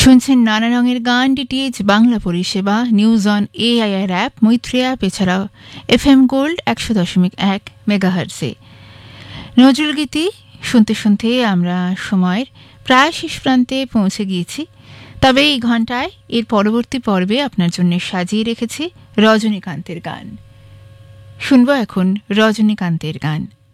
শুনছেন নানা রঙের গান, ডিটিএইচ বাংলা পরিষেবা, নিউজ অন এআইআর অ্যাপ, মৈত্রী অ্যাপ, এছাড়াও FM গোল্ড 100.1 মেগাহার্টজে। নজরুলগীতি শুনতে শুনতে আমরা সময়ের প্রায় শেষ প্রান্তে পৌঁছে গিয়েছি। তবে এই ঘণ্টায় এর পরবর্তী পর্বে আপনার জন্য সাজিয়ে রেখেছি রজনীকান্তের গান। শুনব এখন রজনীকান্তের গান।